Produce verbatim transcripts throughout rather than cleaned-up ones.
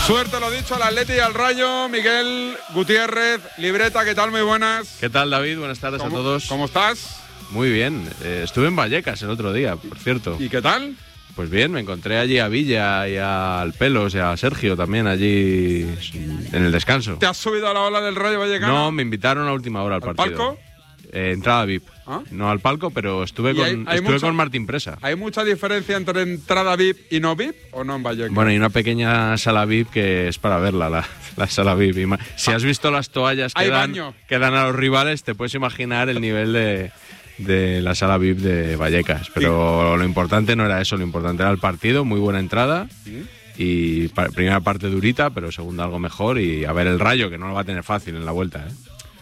Suerte, lo dicho, al Atleti y al Rayo. Miguel Gutiérrez, libreta, ¿qué tal? Muy buenas. ¿Qué tal, David? Buenas tardes a todos. ¿Cómo estás? Muy bien. Eh, estuve en Vallecas el otro día, por cierto. ¿Y qué tal? Pues bien, me encontré allí a Villa y al Pelos y a Sergio también allí en el descanso. ¿Te has subido a la ola del Rayo Vallecano? No, me invitaron a última hora al, ¿Al partido. palco? Eh, entrada V I P. ¿Ah? No al palco, pero estuve, con, hay, hay estuve mucha, con Martín Presa. ¿Hay mucha diferencia entre entrada V I P y no V I P o no en Vallecas? Bueno, hay una pequeña sala V I P que es para verla, la, la sala V I P. Si has visto las toallas que dan, que dan a los rivales, te puedes imaginar el nivel de... de la sala V I P de Vallecas, pero sí. Lo importante no era eso, lo importante era el partido, muy buena entrada, ¿sí? Y pa- primera parte durita, pero segunda algo mejor, y a ver el Rayo, que no lo va a tener fácil en la vuelta. ¿eh?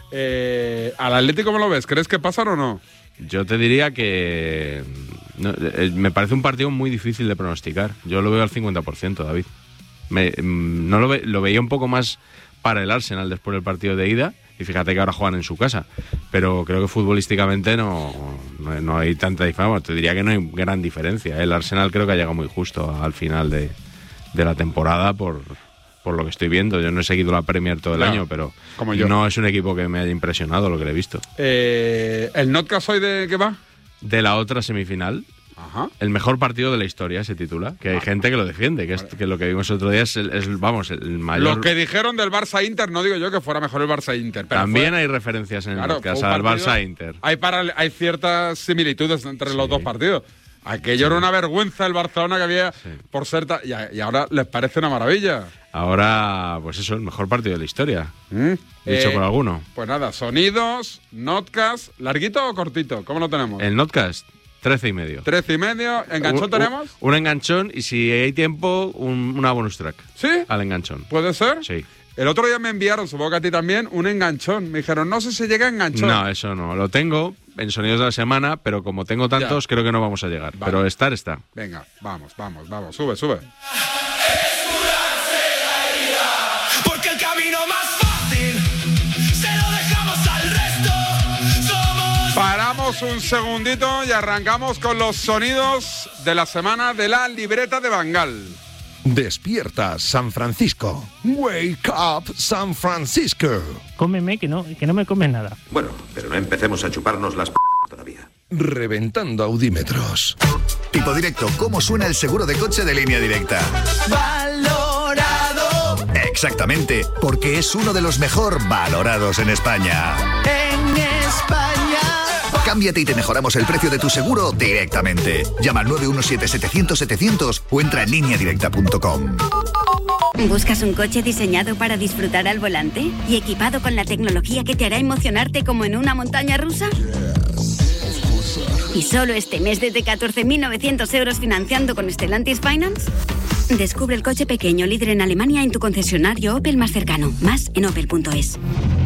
Eh, ¿Al Atlético cómo lo ves? ¿Crees que pasan o no? Yo te diría que no, eh, me parece un partido muy difícil de pronosticar, yo lo veo al cincuenta por ciento, David. Me, no lo, ve, lo veía un poco más para el Arsenal después del partido de ida. Y fíjate que ahora juegan en su casa. Pero creo que futbolísticamente no, no, no hay tanta diferencia. Bueno, te diría que no hay gran diferencia. El Arsenal creo que ha llegado muy justo al final de, de la temporada por, por lo que estoy viendo. Yo no he seguido la Premier todo el no, año, pero como yo. No es un equipo que me haya impresionado lo que le he visto. Eh, ¿El Notcast hoy de qué va? De la otra semifinal. Ajá. El mejor partido de la historia se titula, que hay vale. gente que lo defiende, que, es, que lo que vimos otro día es, el, es vamos, el mayor... Lo que dijeron del Barça-Inter, no digo yo que fuera mejor el Barça-Inter, pero también fue... hay referencias en claro, el caso del Barça-Inter. Hay, para, hay ciertas similitudes entre sí. los dos partidos. Aquello sí. era una vergüenza el Barcelona que había sí. por ser... Ta... Y, y ahora les parece una maravilla. Ahora, pues eso, el mejor partido de la historia. ¿Mm? Dicho eh, por alguno. Pues nada, sonidos, Notcast, ¿larguito o cortito? ¿Cómo lo tenemos? El Notcast. Trece y medio. Trece y medio. ¿Enganchón un, tenemos? Un, un enganchón y si hay tiempo, un, una bonus track. ¿Sí? Al enganchón. ¿Puede ser? Sí. El otro día me enviaron, supongo que a ti también, un enganchón. Me dijeron, no sé si llega a enganchón. No, eso no. Lo tengo en Sonidos de la Semana, pero como tengo tantos, ya. creo que no vamos a llegar. Vale. Pero estar está. Venga, vamos, vamos, vamos. Sube, sube. Porque el camino más fácil se lo dejamos al resto. Paramos un segundito y arrancamos con los sonidos de la semana de la libreta de Bangal. Despierta, San Francisco. Wake up, San Francisco. Cómeme, que no, que no me comes nada. Bueno, pero no empecemos a chuparnos las p*** todavía. Reventando audímetros. Tipo Directo, ¿cómo suena el seguro de coche de Línea Directa? Valorado. Exactamente, porque es uno de los mejor valorados en España. En España. Cámbiate y te mejoramos el precio de tu seguro directamente. Llama al nueve uno siete, setecientos, setecientos o entra en línea directa punto com. ¿Buscas un coche diseñado para disfrutar al volante y equipado con la tecnología que te hará emocionarte como en una montaña rusa? ¿Y solo este mes desde catorce mil novecientos euros financiando con Stellantis Finance? Descubre el coche pequeño líder en Alemania en tu concesionario Opel más cercano. Más en opel punto es.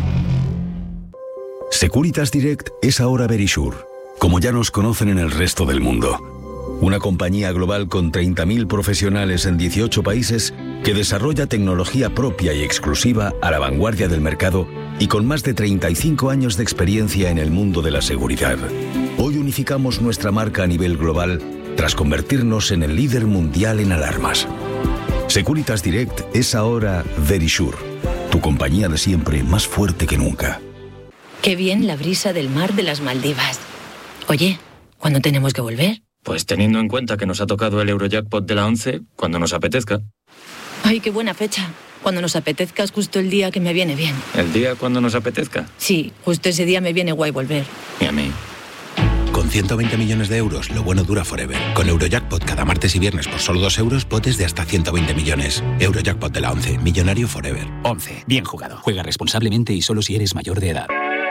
Securitas Direct es ahora Verisure, como ya nos conocen en el resto del mundo. Una compañía global con treinta mil profesionales en dieciocho países que desarrolla tecnología propia y exclusiva a la vanguardia del mercado y con más de treinta y cinco años de experiencia en el mundo de la seguridad. Hoy unificamos nuestra marca a nivel global tras convertirnos en el líder mundial en alarmas. Securitas Direct es ahora Verisure, tu compañía de siempre más fuerte que nunca. Qué bien la brisa del mar de las Maldivas. Oye, ¿cuándo tenemos que volver? Pues teniendo en cuenta que nos ha tocado el Eurojackpot de la once, cuando nos apetezca. Ay, qué buena fecha. Cuando nos apetezca es justo el día que me viene bien. ¿El día cuando nos apetezca? Sí, justo ese día me viene guay volver. Y a mí. Con ciento veinte millones de euros, lo bueno dura forever. Con Eurojackpot cada martes y viernes por solo dos euros, potes de hasta ciento veinte millones. Eurojackpot de la once, millonario forever. once. Bien jugado. Juega responsablemente y solo si eres mayor de edad.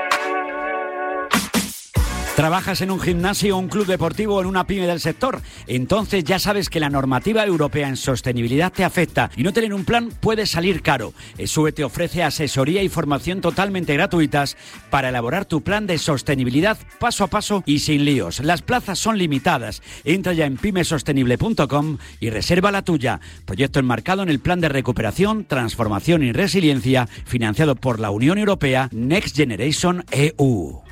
¿Trabajas en un gimnasio, un club deportivo o en una pyme del sector? Entonces ya sabes que la normativa europea en sostenibilidad te afecta y no tener un plan puede salir caro. ESUE te ofrece asesoría y formación totalmente gratuitas para elaborar tu plan de sostenibilidad paso a paso y sin líos. Las plazas son limitadas. Entra ya en pymesostenible punto com y reserva la tuya. Proyecto enmarcado en el Plan de Recuperación, Transformación y Resiliencia financiado por la Unión Europea Next Generation E U.